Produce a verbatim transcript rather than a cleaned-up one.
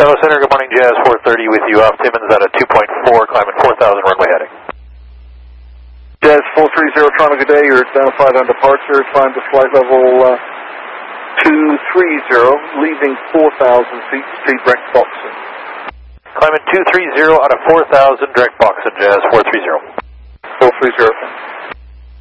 Hello Center, good morning, Jazz four thirty with you off Timmins at a two point four, climbing four thousand runway heading. Jazz four three zero, Toronto, good day. You're identified on departure. Climb to flight level uh, two three zero, leaving four thousand feet, speed direct Boxon. Climbing two three zero out of four thousand, direct Boxon, Jazz four three zero. four three zero.